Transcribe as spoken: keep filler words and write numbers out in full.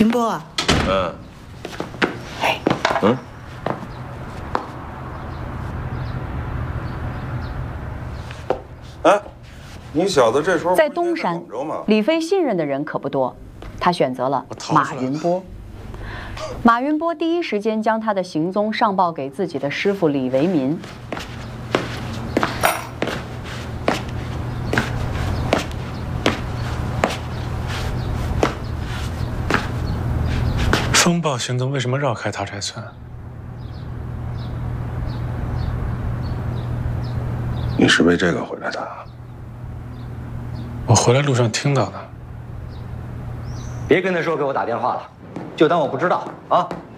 云波啊。 嗯。 哎。 嗯。哎，你小子这时候在东山，李飞信任的人可不多，他选择了马云波。马云波第一时间将他的行踪上报给自己的师傅李维民。 风暴行踪为什么绕开讨债村？ 你是为这个回来的？ 我回来路上听到的。 别跟他说给我打电话了，就当我不知道啊。